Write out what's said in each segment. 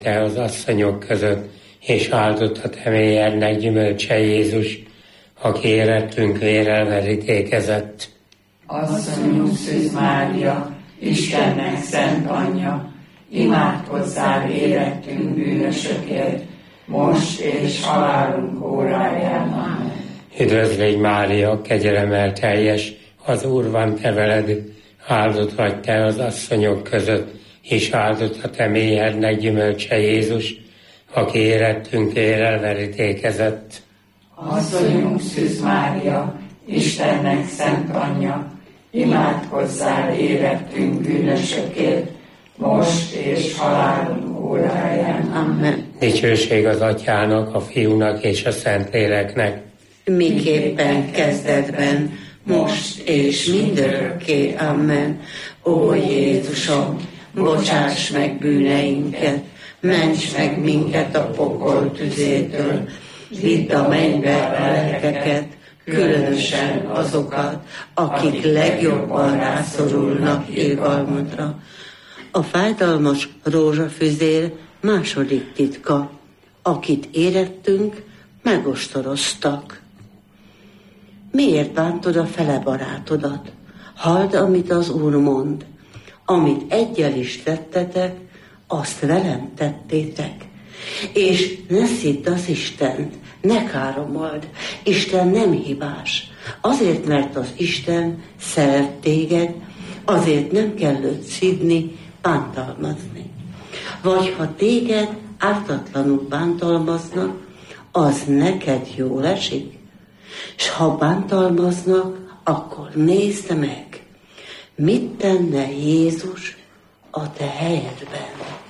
te az asszonyok között, és áldott a te mélyednek gyümölcse Jézus, aki érettünk vérrel verítékezett. Asszonyunk Szűz Mária, Istennek szent anyja, imádkozzál érettünk bűnösökért, most és halálunk óráján. Amen. Üdvözlégy Mária, kegyelemmel teljes, az Úr van te veled, áldott vagy te az asszonyok között, és áldott a te mélyednek gyümölcse Jézus, aki érettünk vérrel verítékezett. Asszonyunk Szűz Mária, Istennek szent anyja, imádkozzál érettünk bűnösökért, most és halálunk óráján. Amen. Dicsőség az Atyának, a Fiúnak és a Szentléleknek, miképpen kezdetben, most és mindörökké. Amen. Ó Jézusom, bocsáss meg bűneinket, ments meg minket a pokol tüzétől, vidd a mennybe a lelkeket, különösen azokat, akik legjobban rászorulnak irgalmadra. A fájdalmas rózsafüzér második titka, akit érettünk, megostoroztak. Miért bántod a fele barátodat? Halld, amit az Úr mond. Amit egyel is tettetek, azt velem tettétek. És ne szidd az Istent, ne káromold, Isten nem hibás. Azért, mert az Isten szeret téged, azért nem kell őt szidni, bántalmazni. Vagy ha téged ártatlanul bántalmaznak, az neked jól esik? S ha bántalmaznak, akkor nézd meg, mit tenne Jézus a te helyedben.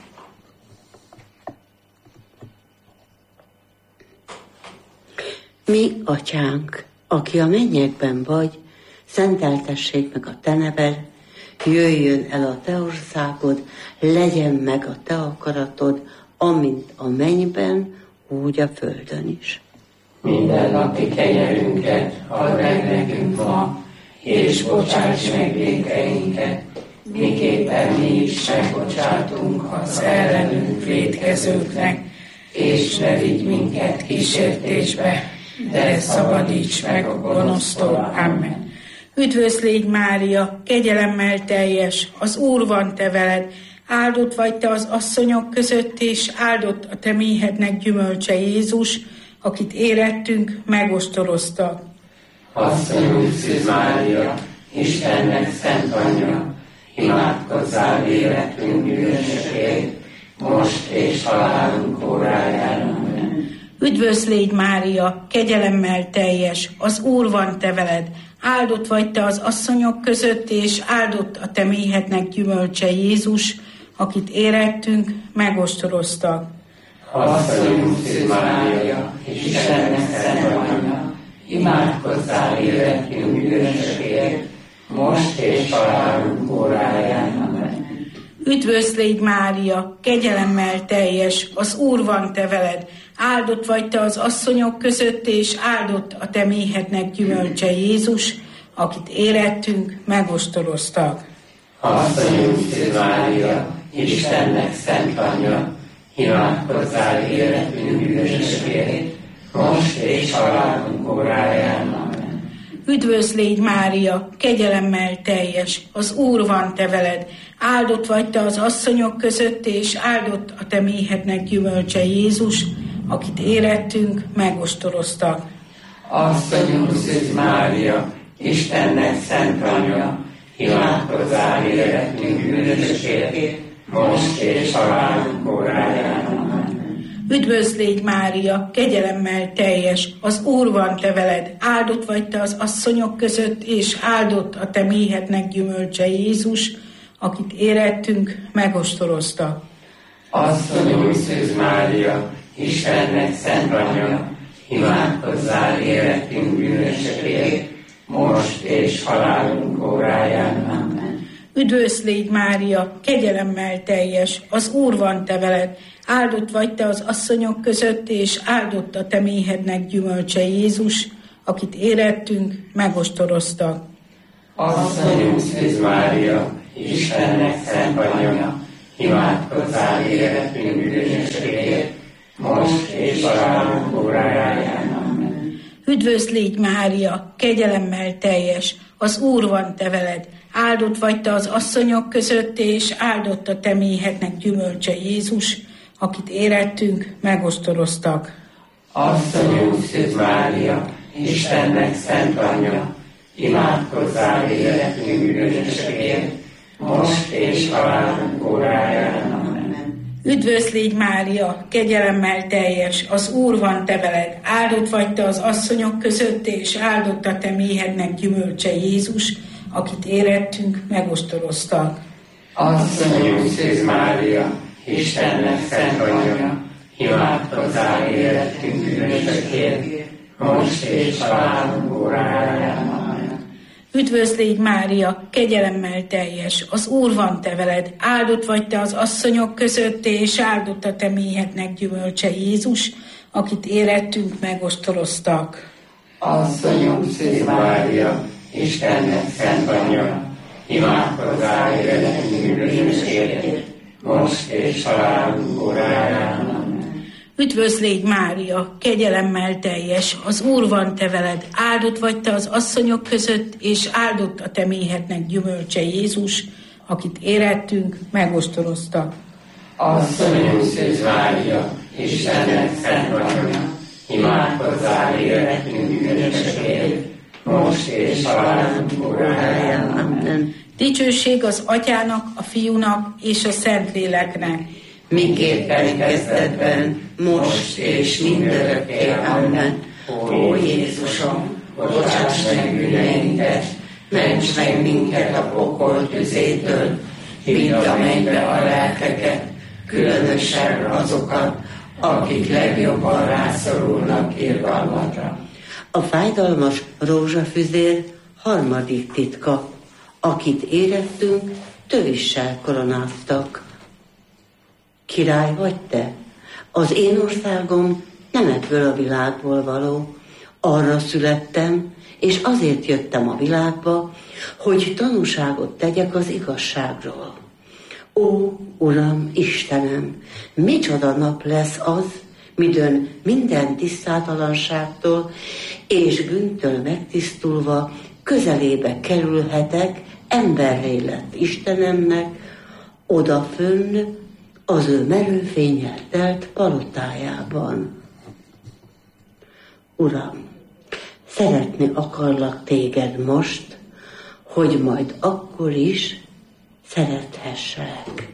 Mi, Atyánk, aki a mennyekben vagy, szenteltessék meg a te neved, jöjjön el a te országod, legyen meg a te akaratod, amint a mennyben, úgy a földön is. Mindennapi kenyerünket add meg nekünk ma, és bocsáss meg vétkeinket, miképpen mi is megbocsátunk az ellenünk vétkezőknek, és ne vigy minket kísértésbe, de szabadíts meg a gonosztól. Amen. Üdvözlégy Mária, kegyelemmel teljes, az Úr van te veled, áldott vagy te az asszonyok között, és áldott a te méhednek gyümölcse Jézus, akit érettünk, megostoroztak. Asszonyunk Szűz Mária, Istennek szent anyja, imádkozzál érettünk bűnösökért, most és halálunk óráján. Amen. Üdvözlégy Mária, kegyelemmel teljes, az Úr van te veled, áldott vagy te az asszonyok között, és áldott a te méhednek gyümölcse Jézus, akit érettünk, megostoroztak. Asszonyunk Szűz Mária, Istennek szent anyja, imádkozzál érettünk bűnösökért, most és halálunk óráján. Amen. Üdvözlégy Mária, kegyelemmel teljes, az Úr van te veled, áldott vagy te az asszonyok között, és áldott a te méhednek gyümölcse Jézus, akit érettünk, megostoroztak. Asszonyunk Szűz Mária, Istennek szent anyja, imádkozzál érettünk bűnösökért, most és halálunk óráján. Amen. Üdvözlégy Mária, kegyelemmel teljes, az Úr van te veled, áldott vagy te az asszonyok között, és áldott a te méhednek gyümölcse Jézus, akit érettünk, megostoroztak. Asszonyunk Szűz Mária, Istennek szent anyja, imádkozzál érettünk bűnösökért, most és halálunk óráján. Amen. Üdvözlégy Mária, kegyelemmel teljes, az Úr van te veled, áldott vagy te az asszonyok között, és áldott a te méhednek gyümölcse Jézus, akit érettünk, megostoroztak. Asszonyunk Szűz Mária, Istennek szent anyja, imádkozzál érettünk bűnösökért, most és halálunk óráján. Amen. Üdvözlégy Mária, kegyelemmel teljes, az Úr van te veled, áldott vagy te az asszonyok között, és áldott a te méhednek gyümölcse Jézus, akit érettünk, megostoroztak. Asszonyunk Szűz Mária, Istennek szent anyja, imádkozzál életünk bűnösségért, most és halálunk óráján. Amen. Üdvözl légy Mária, kegyelemmel teljes, az Úr van te veled, áldott vagy te az asszonyok között, és áldott a te méhednek gyümölcse Jézus, akit érettünk, megostoroztak. Asszonyunk Szűz Mária, Istennek szent anyja, imádkozzál életünk bűnösségért, most és halálunk óráján. Amen. Üdvözl légy Mária, kegyelemmel teljes, az Úr van te veled, áldott vagy te az asszonyok között, és áldott a te méhednek gyümölcse Jézus, akit érettünk, megostoroztak. Asszonyunk Szűz Mária, Istennek szent anyja, imádkozzál életünk bűnösségért, most és halálunk óráján. Amen. Üdvözl légy Mária, kegyelemmel teljes, az Úr van te veled, áldott vagy te az asszonyok között, és áldott a te méhednek gyümölcse Jézus, akit érettünk, megostoroztak. Asszonyunk Szűz Mária, Istennek szent anyja, imádkozzál életünk bűnösségért, most és halálunk óráján. Amen. Üdvözl légy Mária, kegyelemmel teljes, az Úr van te veled, áldott vagy te az asszonyok között, és áldott a te méhednek gyümölcse Jézus, akit érettünk, megostoroztak. Asszonyunk Szűz Mária, Istennek szent anyja, imádkozzál életünk bűnösségért, most és halálunk óráján. Amen. Dicsőség az Atyának, a Fiúnak és a Szentléleknek. Miképpen kezdetben, most és mindörökké. Amen. Ó Jézusom, bocsáss meg bűneinket, ments meg minket a pokol tüzétől, vidd a mennybe a lelkeket, különösen azokat, akik legjobban rászorulnak irgalmatra. A fájdalmas rózsafüzér harmadik titka, akit érettünk, tövissel koronáztak. Király vagy te? Az én országom nem ebből a világból való. Arra születtem, és azért jöttem a világba, hogy tanúságot tegyek az igazságról. Ó, Uram, Istenem, micsoda nap lesz az, midőn minden tisztátalanságtól és bűntől megtisztulva közelébe kerülhetek emberré lett Istenemnek, odafönn az ő merőfénnyel telt palotájában. Uram, szeretni akarlak téged most, hogy majd akkor is szerethesselek.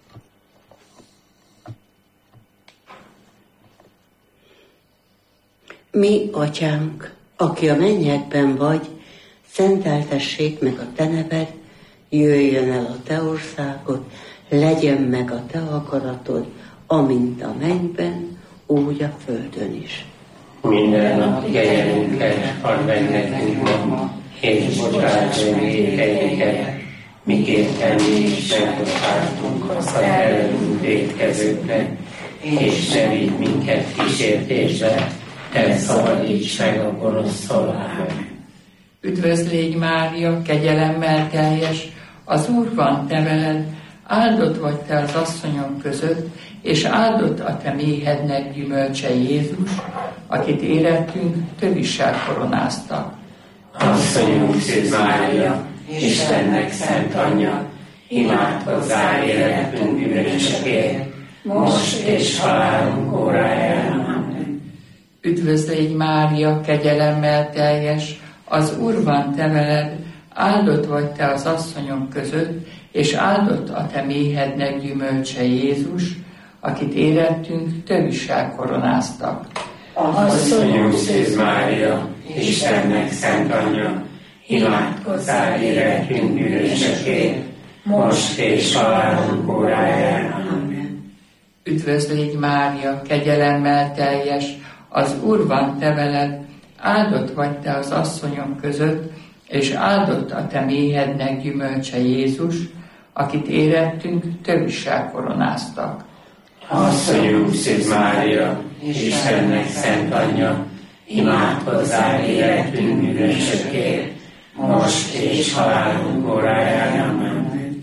Mi, Atyánk, aki a mennyekben vagy, szenteltessék meg a te neved, jöjjön el a te országod, legyen meg a te akaratod, amint a mennyben, úgy a földön is. Minden nap kenyerünket add meg nekünk ma, és bocsáss meg vétkeinket, miképpen mi is megbocsáttunk az ellenünk vétkezőknek, és ne vigy minket kísértésbe, de szabadíts meg a gonosztól. Amen. Üdvözl légy Mária, kegyelemmel teljes, az Úr van te veled, áldott vagy te az asszonyok között, és áldott a te méhednek gyümölcse Jézus, akit érettünk, tövissel koronáztak. Asszonyunk Szűz Mária, Istennek szent anyja, imádkozzál életünk bűnösségért, most és halálunk óráján. Amen. Üdvözl légy Mária, kegyelemmel teljes, az Úr van te veled, áldott vagy te az asszonyok között, és áldott a te méhednek gyümölcse Jézus, akit érettünk, tövissel koronáztak. Asszonyunk Szűz Mária, Istennek szent anyja, imádkozzál életünk bűnösségért, most és halálunk óráján. Amen. Üdvözl légy Mária, kegyelemmel teljes, az Úr van te veled, áldott vagy te az asszonyok között, és áldott a te méhednek gyümölcse Jézus, akit érettünk, tövissel koronáztak. Asszonyunk Szűz Mária, Istennek szent anyja, imádkozzál életünk bűnösségért, most és halálunk óráján. Amen.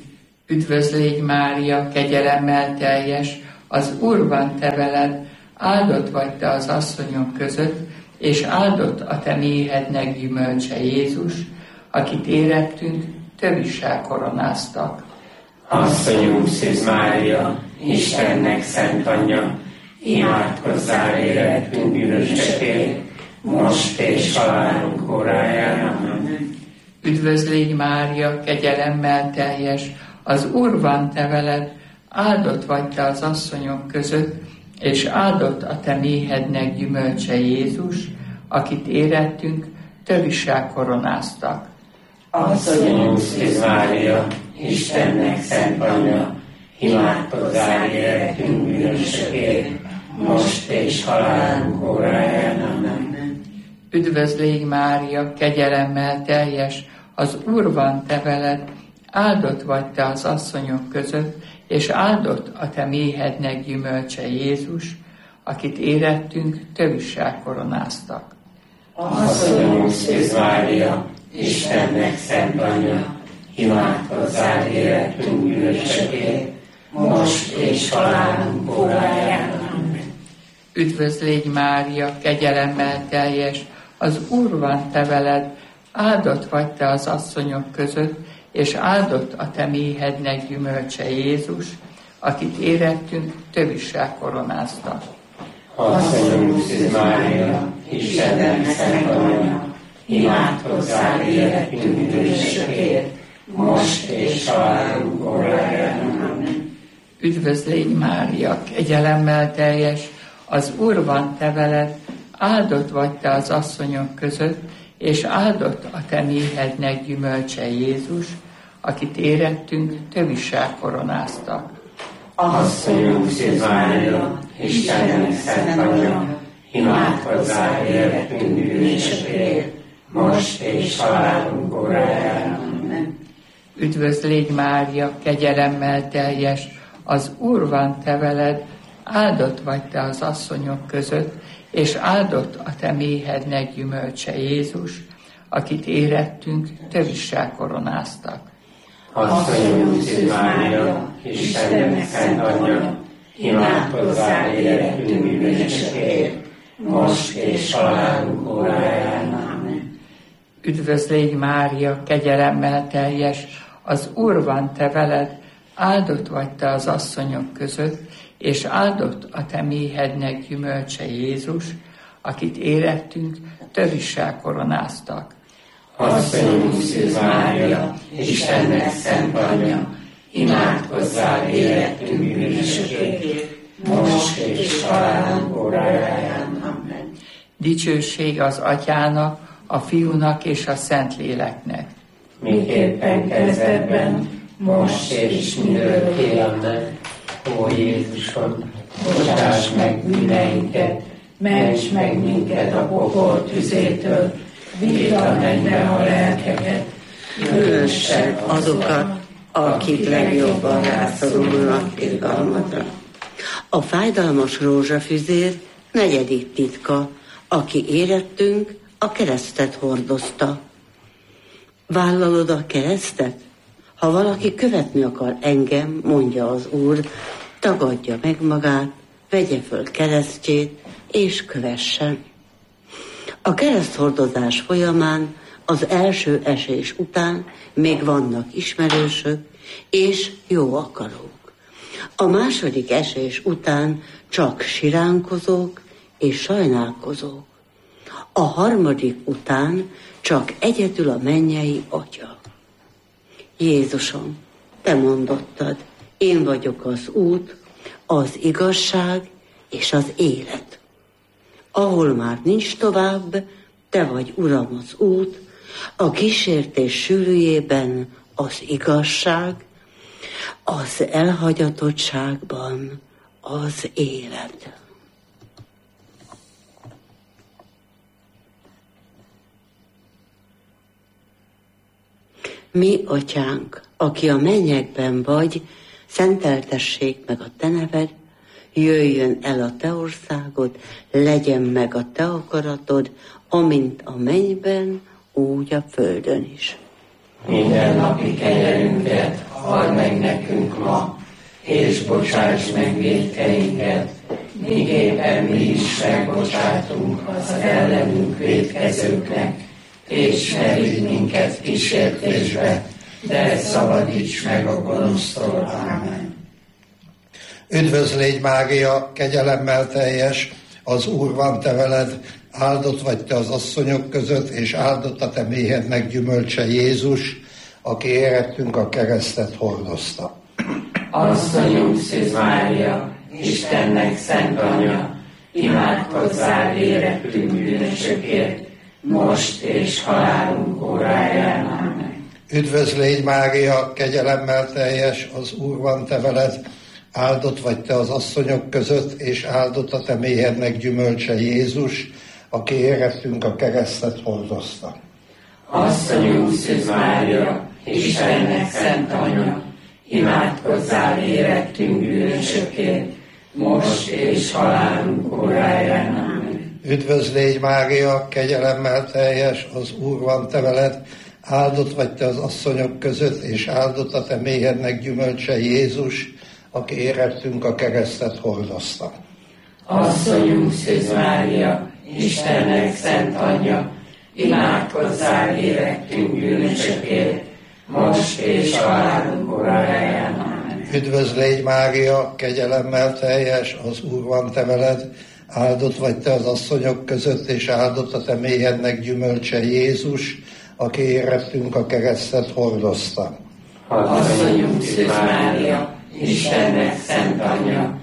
Üdvözlégy Mária, kegyelemmel teljes, az Úr van te veled, áldott vagy te az asszonyok között, és áldott a te méhednek gyümölcse Jézus, akit érettünk, tövissel koronáztak. Asszonyunk Szűz Mária, Istennek szent anyja, imádkozzál életünk bűnösekért, most és halálunk óráján. Amen. Üdvözlégy Mária, kegyelemmel teljes, az Úr van te veled, áldott vagy te az asszonyok között, és áldott a te méhednek gyümölcse Jézus, akit érettünk, tövissel koronáztak. Asszonyunk Szűz Mária, Istennek szent anyja, imádkozzál életünk bűnösekért, most és halálunk óráján. Amen. Üdvözlégy Mária, kegyelemmel teljes, az Úr van te veled, áldott vagy te az asszonyok között, és áldott a te méhednek gyümölcse Jézus, akit érettünk, tövissel koronáztak. Asszonyunk Szűz Mária, Istennek szent anyja, imádkozzál életünk bűnösekért, most és halálunk óráján. Amen. Üdvözlégy Mária, kegyelemmel teljes, az Úr van te veled, áldott vagy te az asszonyok között, és áldott a te méhednek gyümölcse Jézus, akit érettünk, tövissel koronáztak. Asszonyunk Szűz Mária, Istennek szent anyja, imádkozzál életünk bűnösekért, most és halálunk óráján. Amen. Üdvözlégy Mária, kegyelemmel teljes, az Úr van te veled, áldott vagy te az asszonyok között, és áldott a te méhednek gyümölcse Jézus, akit érettünk, tövissel koronáztak. Asszonyunk Szűz Mária, Istennek szent anyja, imádkozzál életünk bűnösekért, most és halálunk óráján. Amen. Üdvözlégy Mária, kegyelemmel teljes, az Úr van te veled, áldott vagy te az asszonyok között, és áldott a te méhednek gyümölcse Jézus, akit érettünk, tövissel koronáztak. Asszonyunk Szűz Mária, Istennek szent anyja, imádkozzál életünk bűnösekért, most és halálunk óráján. Amen. Üdvözlégy Mária, kegyelemmel teljes, az Úr van te veled, áldott vagy te az asszonyok között, és áldott a te méhednek gyümölcse Jézus, akit érettünk, tövissel koronáztak. Asszonyunk Szűz Mária, Istennek szent anyja, imádkozzál életünk bűnösekért, most és halálunk óráján. Amen. Dicsőség az Atyának, a Fiúnak és a Szentléleknek. Miképpen kezdetben, most és mindörökké. Amen. Ó Jézusom, bocsáss meg bűneinket, ments meg minket a pokol tüzétől, vidd a mennybe a lelkeket, különösen azokat, akik legjobban rászorulnak irgalmadra. A fájdalmas rózsafüzér 4. titka, aki érettünk, a keresztet hordozta. Vállalod a keresztet? Ha valaki követni akar engem, mondja az Úr, tagadja meg magát, vegye föl keresztjét, és kövessen. A kereszthordozás folyamán, az első esés után még vannak ismerősök és jó akarók. A második esés után csak siránkozók és sajnálkozók. A harmadik után csak egyedül a mennyei Atya. Jézusom, te mondottad, én vagyok az út, az igazság és az élet. Ahol már nincs tovább, te vagy, Uram, az út, a kísértés sűrűjében az igazság, az elhagyatottságban az élet. Mi, Atyánk, aki a mennyekben vagy, szenteltessék meg a te neved, jöjjön el a te országod, legyen meg a te akaratod, amint a mennyben, úgy a földön is. mindennapi kenyerünket add meg nekünk ma, és bocsáss meg vétkeinket, miképpen mi is megbocsátunk az ellenünk vétkezőknek, és ne vigy minket kísértésbe, de szabadíts meg a gonosztól. Ámen. Üdvözl légy, Mária, kegyelemmel teljes, az Úr van te veled, áldott vagy te az asszonyok között, és áldott a te méhednek gyümölcse Jézus, aki érettünk a keresztet hordozta. Asszonyunk Szűz Mária, Istennek szent anyja, imádkozzál érettünk bűnösökért, most és halálunk óráján. Ámen. Üdvözl légy, Mária, kegyelemmel teljes, az Úr van te veled, áldott vagy te az asszonyok között, és áldott a te méhednek gyümölcse Jézus, aki érettünk a keresztet hordozta. Asszonyunk Szűz Mária, Istennek szent anyja, imádkozzál érettünk bűnösökért, most és halálunk óráján. Ámen. Üdvözl légy, Mária, kegyelemmel teljes, az Úr van te veled, áldott vagy te az asszonyok között, és áldott a te méhednek gyümölcse Jézus, aki érettünk a keresztet hordozta. Asszonyunk Szűz Mária, Istennek szent anyja, imádkozzál érettünk bűnösökért, most és halálunk óráján. Ámen. Üdvözl légy, Mária, kegyelemmel teljes, az Úr van te veled, áldott vagy te az asszonyok között, és áldott a te méhednek gyümölcse Jézus, aki érettünk a keresztet hordozta. Asszonyunk Szűz Mária, Istennek szent anyja,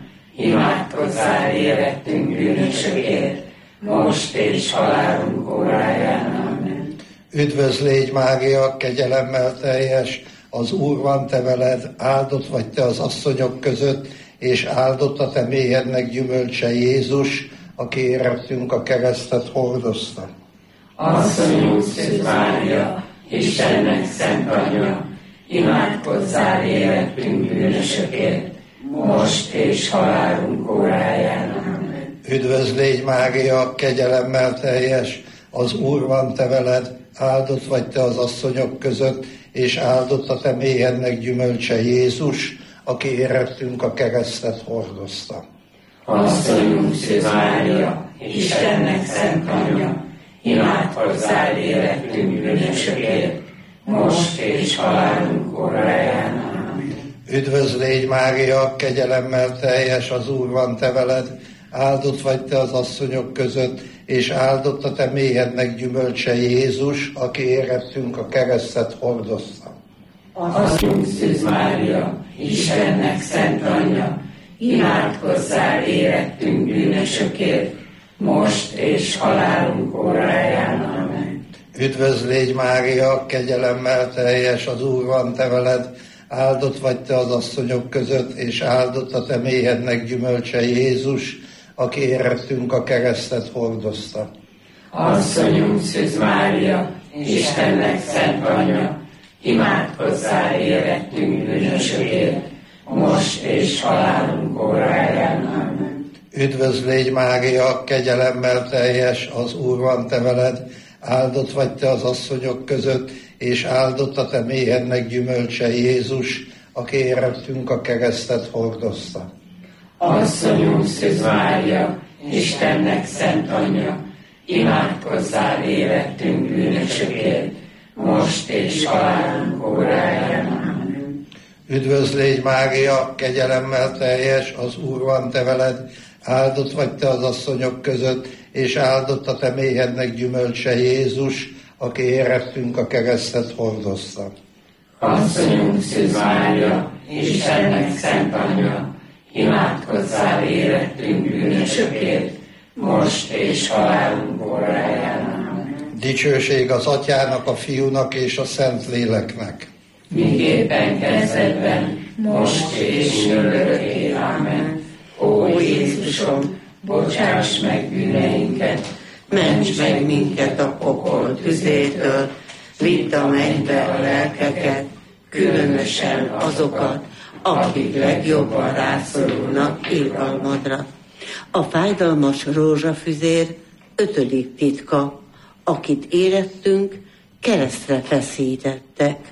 imádkozzál érettünk bűnösökért, most és halálunk óráján. Ámen. Üdvözl légy, Mária, kegyelemmel teljes, az Úr van te veled, áldott vagy te az asszonyok között, és áldott a te méhednek gyümölcse Jézus, aki érettünk a keresztet hordozta. Asszonyunk Szűz Mária, Istennek szent anyja, imádkozzál érettünk bűnösökért, most és halálunk óráján. Ámen. Üdvözl légy, Mária, kegyelemmel teljes, az Úr van te veled, áldott vagy te az asszonyok között, és áldott a te méhednek gyümölcse Jézus, aki érettünk a keresztet hordozta. Asszonyunk Szűz Mária, Istennek szent anyja, imádkozzál érettünk bűnösökért, most és halálunk óráján. Ámen. Üdvözl légy, Mária, kegyelemmel teljes, az Úr van te veled, áldott vagy te az asszonyok között, és áldott a te méhednek gyümölcse Jézus, aki érettünk a keresztet hordozta. Asszonyunk Szűz Mária, Istennek szent anyja, imádkozzál érettünk bűnösökért, most és halálunk óráján. Ámen. Üdvözl légy, Mária, kegyelemmel teljes, az Úr van te veled, áldott vagy te az asszonyok között, és áldott a te méhednek gyümölcse Jézus, aki érettünk a keresztet hordozta. Asszonyunk Szűz Mária, Istennek szent anyja, imádkozzál érettünk bűnösökért, most és halálunk óráján. Ámen. Üdvözl légy, Mária, kegyelemmel teljes, az Úr van te veled, áldott vagy te az asszonyok között, és áldott a te méhednek gyümölcse Jézus, aki érettünk a keresztet hordozta. Asszonyunk Szűz Mária, Istennek szent anyja, imádkozzál érettünk bűnösökért, most és halálunk óráján. Ámen. Üdvözl légy, Mária, kegyelemmel teljes, az Úr van te veled, áldott vagy te az asszonyok között, és áldott a te méhednek gyümölcse Jézus, aki érettünk a keresztet hordozta. Asszonyunk Szűz Mária, Istennek szent anyja, imádkozzál érettünk bűnösökért, most és halálunk óráján. Ámen. Dicsőség az Atyának, a Fiúnak és a Szentléleknek. Miképpen kezdetben, most és mindörökké. Ámen. Ó Jézusom, bocsáss meg bűneinket, Ments meg minket a pokol tüzétől, vidd a mennybe a lelkeket, különösen azokat, akik legjobban rászorulnak irgalmadra. A fájdalmas rózsafüzér 5. titka, akit érettünk keresztre feszítettek.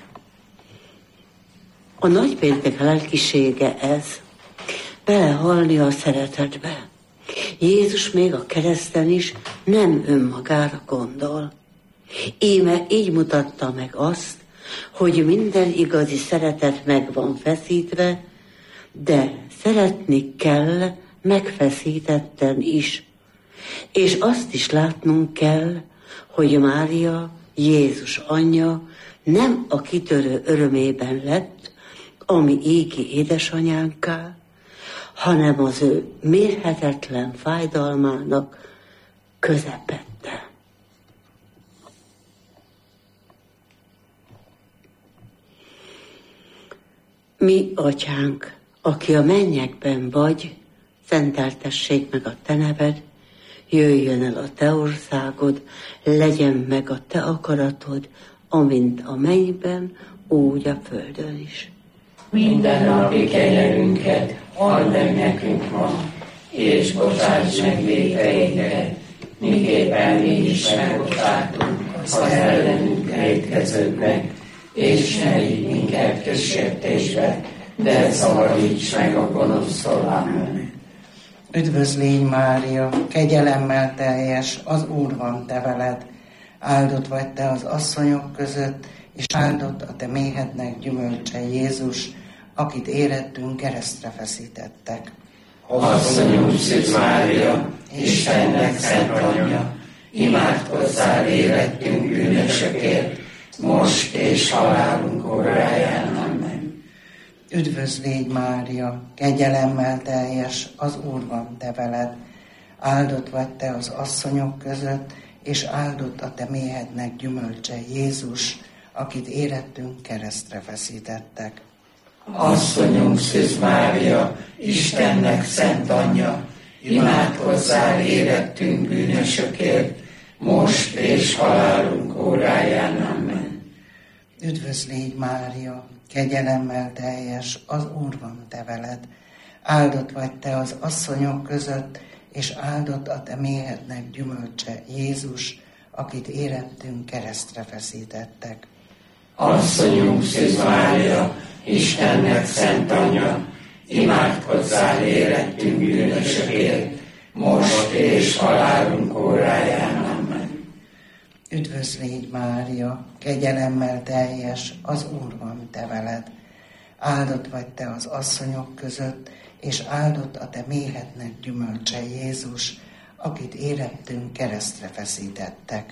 A nagypéntek lelkisége ez, belehalni a szeretetbe. Jézus még a kereszten is nem önmagára gondol. Íme így mutatta meg azt, hogy minden igazi szeretet meg van feszítve, de szeretni kell megfeszítetten is. És azt is látnunk kell, hogy Mária, Jézus anyja nem a kitörő örömében lett, ami égi édesanyánká, hanem az ő mérhetetlen fájdalmának közepette. Mi, Atyánk, aki a mennyekben vagy, szenteltessék meg a te neved, jöjjön el a te országod, legyen meg a te akaratod, amint a mennyben, úgy a földön is. Minden napi kenyerünket add meg nekünk ma, és bocsáss meg vétkeinket, miképpen mi is megbocsátunk az ellenünk vétkezőknek, és ne vigy minket kísértésbe, de szabadíts meg a gonosztól. Amen. Üdvözlégy Mária, kegyelemmel teljes, az Úr van te veled, áldott vagy te az asszonyok között, és áldott a te méhednek gyümölcse Jézus, akit érettünk keresztre feszítettek. Asszonyunk Szűz Mária, Istennek szent anyja, imádkozzál érettünk bűnösökért, most és halálunk óráján. Amen. Üdvözlégy Mária, kegyelemmel teljes, az Úr van te veled, áldott vagy te az asszonyok között, és áldott a te méhednek gyümölcse Jézus, akit érettünk keresztre feszítettek. Asszonyunk Szűz Mária, Istennek szent anyja, imádkozzál érettünk bűnösökért, most és halálunk óráján. Amen. Üdvözlégy Mária, kegyelemmel teljes, az Úr van te veled, áldott vagy te az asszonyok között, és áldott a te méhednek gyümölcse Jézus, akit érettünk keresztre feszítettek. Asszonyunk Szűz Mária, Istennek szent anyja, imádkozzál érettünk bűnösökért, most és halálunk óráján. Amen. Üdvözlégy Mária, kegyelemmel teljes, az Úr van te veled, áldott vagy te az asszonyok között, és áldott a te méhednek gyümölcse Jézus, akit érettünk keresztre feszítettek.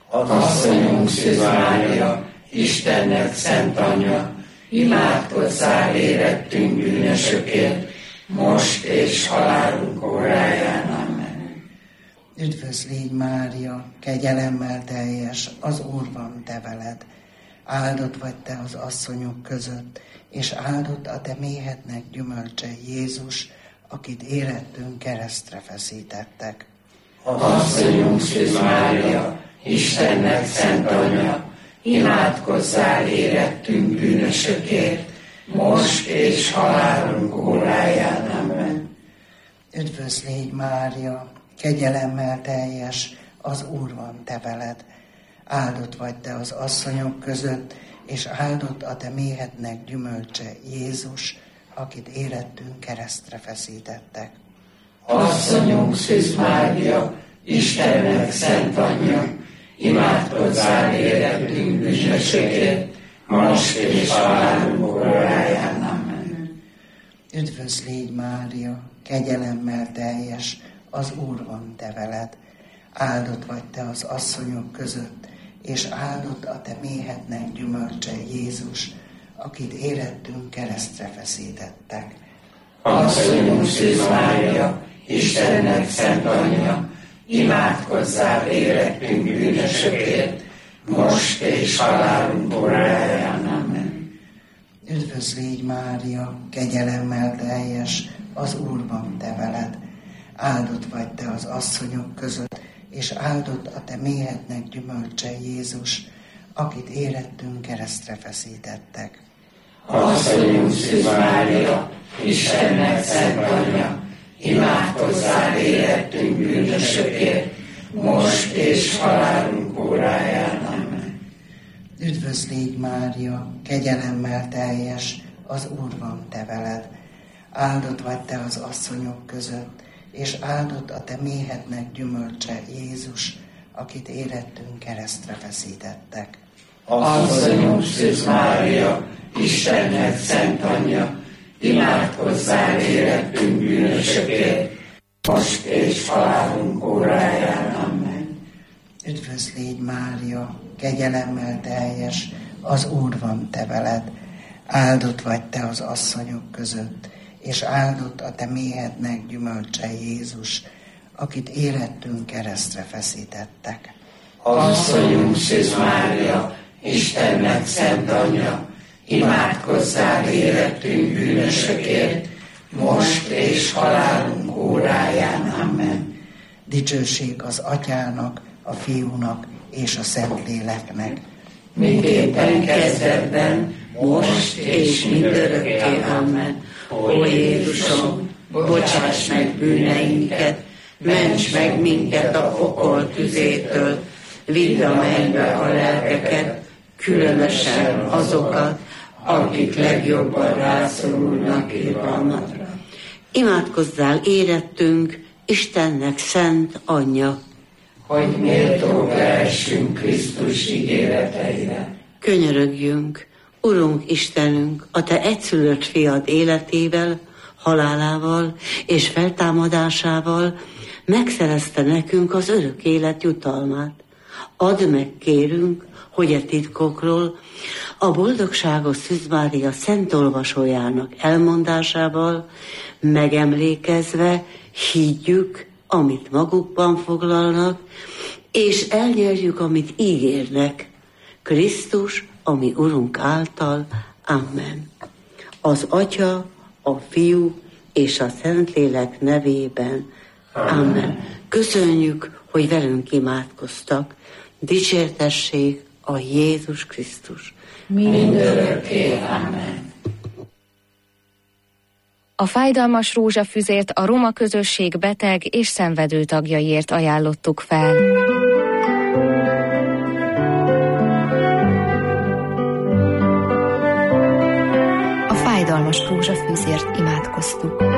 Asszonyunk Szűz Mária, Istennek szent anyja, imádkozzál érettünk bűnösökért, most és halálunk óráján. Amen. Üdvözlégy Mária, kegyelemmel teljes, az Úr van te veled, áldott vagy te az asszonyok között, és áldott a te méhednek gyümölcse Jézus, akit érettünk keresztre feszítettek. Asszonyunk Szűz Mária, Istennek szent anyja, imádkozzál érettünk bűnösökért, most és halálunk óráján. Amen. Üdvözlégy Mária, kegyelemmel teljes, az Úr van te veled, áldott vagy te az asszonyok között, és áldott a te méhednek gyümölcse Jézus, akit érettünk keresztre feszítettek. Asszonyunk Szűz Mária, Istennek szent anyja, imádkozzál érettünk bűnösökért, most és halálunk óráján. Amen. Üdvözlégy Mária, kegyelemmel teljes, az Úr van te veled, áldott vagy te az asszonyok között, és áldott a te méhednek gyümölcse Jézus, akit érettünk keresztre feszítettek. Asszonyunk Szűz Mária, Istennek szent anyja, imádkozzál érettünk bűnösökért, most és halálunk óráján. Amen. Üdvözlégy Mária, kegyelemmel teljes, az Úr van te veled, áldott vagy te az asszonyok között, és áldott a te méhednek gyümölcse Jézus, akit érettünk keresztre feszítettek. Asszonyunk Szűz Mária, Istennek szent anyja, imádkozzál érettünk bűnösökért, most és halálunk óráján. Amen. Üdvös légy Mária, kegyelemmel teljes, az Úr van te veled. Áldott vagy te az asszonyok között, és áldott a te méhednek gyümölcse, Jézus, akit érettünk keresztre feszítettek. Asszonyunk Szűz Mária, Istennek szent anyja, imádkozzál érettünk bűnösökért, most és halálunk óráján. Amen. Üdvös légy Mária, kegyelemmel teljes, az Úr van te veled. Áldott vagy te az asszonyok között, és áldott a te méhednek gyümölcse, Jézus, akit érettünk keresztre feszítettek. Asszonyunk Szűz Mária, Istennek szent anyja, imádkozzál érettünk bűnösökért, most és halálunk óráján. Amen. Dicsőség az Atyának, a Fiúnak és a Szentléleknek, miképpen kezdetben, most és mindörökké. Amen. Ó Jézusom, bocsáss meg bűneinket, ments meg minket a pokol tüzétől, vidd a mennybe a lelkeket, különösen azokat, akik legjobban rászorulnak irgalmatra. Imádkozzál érettünk, Istennek szent anyja, hogy méltó lehessünk Krisztus ígéreteire. Könyörögjünk, Urunk Istenünk, a te egyszülött fiad életével, halálával és feltámadásával megszerezte nekünk az örök élet jutalmát. Add meg, kérünk, hogy a titkokról, a boldogságos Szűz Mária szent olvasójának elmondásával megemlékezve higgyük, amit magukban foglalnak, és elnyerjük, amit ígérnek. Krisztus, ami Urunk által. Amen. Az Atya, a Fiú és a Szentlélek nevében. Amen. Köszönjük, hogy velünk imádkoztak. Dicsértessék a Jézus Krisztus. Mindörökké. Amen. A fájdalmas rózsafüzért a roma közösség beteg és szenvedő tagjaiért ajánlottuk fel. A fájdalmas rózsafűzért imádkoztuk.